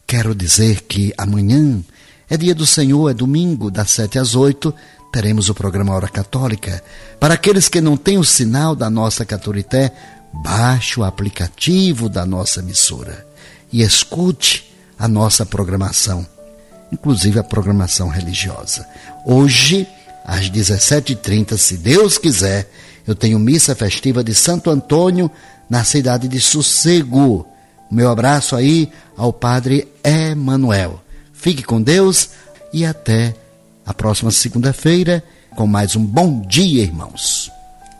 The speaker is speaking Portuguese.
Quero dizer que amanhã é dia do Senhor, é domingo, das 7 às 8, teremos o programa Hora Católica. Para aqueles que não têm o sinal da nossa Catorité, baixe o aplicativo da nossa emissora e escute a nossa programação, inclusive a programação religiosa. Hoje, às 17h30, se Deus quiser, eu tenho missa festiva de Santo Antônio, na cidade de Sossego. Meu abraço aí ao Padre Emanuel. Fique com Deus e até a próxima segunda-feira com mais um Bom Dia, irmãos.